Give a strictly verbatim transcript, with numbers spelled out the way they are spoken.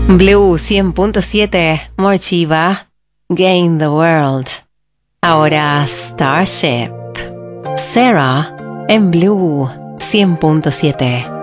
Blue cien punto siete, Morchiva, Gain the World. Ahora Starship. Sarah en Blue cien punto siete.